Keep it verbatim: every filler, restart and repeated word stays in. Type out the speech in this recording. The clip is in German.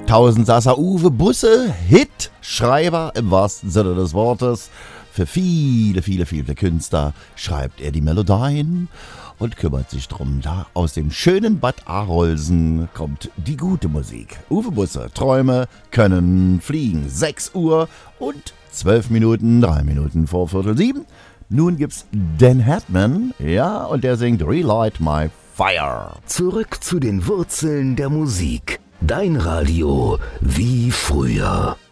Tausendsasser Uwe Busse, Hitschreiber im wahrsten Sinne des Wortes. Für viele, viele, viele Künstler schreibt er die Melodien und kümmert sich drum. Da aus dem schönen Bad Arolsen kommt die gute Musik. Uwe Busse, Träume können fliegen. sechs Uhr und zwölf Minuten, drei Minuten vor Viertel sieben. Nun gibt's Dan Hartman, ja, und der singt Relight My Fire. Zurück zu den Wurzeln der Musik. Dein Radio wie früher.